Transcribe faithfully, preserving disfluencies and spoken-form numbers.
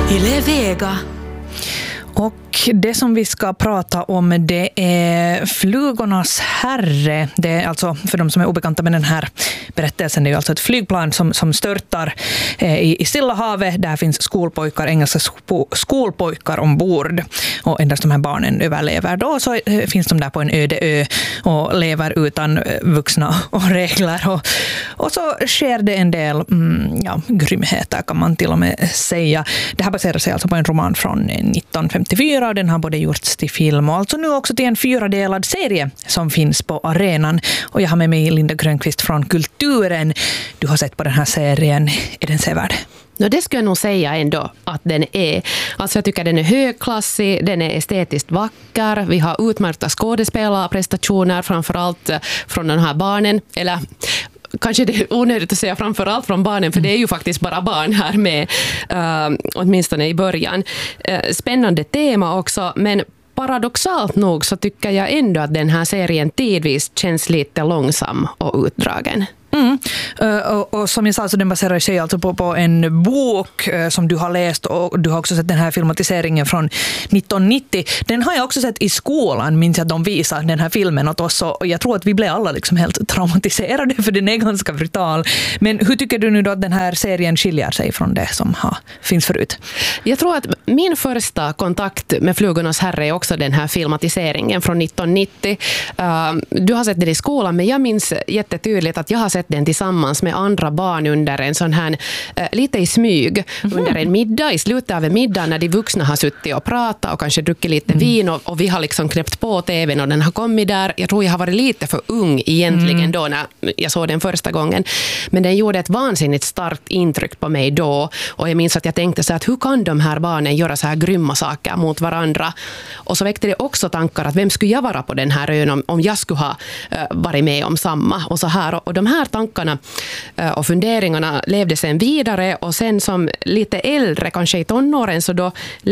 Yle Vega. Och det som vi ska prata om, det är Flugornas herre. Det är alltså, för de som är obekanta med den här berättelsen, det är alltså ett flygplan som, som störtar eh, i, i Stilla havet. Där finns skolpojkar, engelska sko, skolpojkar ombord. Och endast de här barnen överlever. Då så eh, finns de där på en öde ö och lever utan eh, vuxna och regler. Och, och så sker det en del mm, ja, grymheter, kan man till och med säga. Det här baserar sig alltså på en roman från nitton femtiofyra. Den har både gjorts till film och alltså nu också till en fyradelad serie som finns på arenan. Och jag har med mig Linda Grönqvist från Kulturen. Du har sett på den här serien. Är den sevärd? No, det skulle jag nog säga ändå att den är. Alltså jag tycker den är högklassig, den är estetiskt vacker. Vi har utmärkta skådespelarprestationer, framförallt från de här barnen. Eller kanske det är onödigt att säga framförallt från barnen, för det är ju faktiskt bara barn här med, uh, åtminstone i början. Uh, spännande tema också, men paradoxalt nog så tycker jag ändå att den här serien tidvis känns lite långsam och utdragen. Mm. Uh, och, och som jag sa, så den baserar sig alltså på, på en bok uh, som du har läst, och du har också sett den här filmatiseringen från nitton nittio. Den har jag också sett i skolan, minns jag att de visade den här filmen åt oss, och jag tror att vi blev alla liksom helt traumatiserade, för den är ganska brutal. Men hur tycker du nu då att den här serien skiljer sig från det som har, finns förut? Jag tror att min första kontakt med Flugornas herre är också den här filmatiseringen från nitton nittio. Uh, du har sett den i skolan, men jag minns jättetydligt att jag har sett den tillsammans med andra barn under en sån här, äh, lite i smyg, mm. under en middag, i slutet av en middag när de vuxna har suttit och pratat och kanske druckit lite mm. vin, och, och vi har liksom knäppt på tvn och den har kommit där. Jag tror jag har varit lite för ung egentligen mm. då när jag såg den första gången, men den gjorde ett vansinnigt starkt intryck på mig då, och jag minns att jag tänkte så att hur kan de här barnen göra så här grymma saker mot varandra? Och så väckte det också tankar att vem skulle jag vara på den här ön om, om jag skulle ha äh, varit med om samma och så här, och de här tankarna och funderingarna levde sen vidare, och sen som lite äldre, kanske i tonåren, så då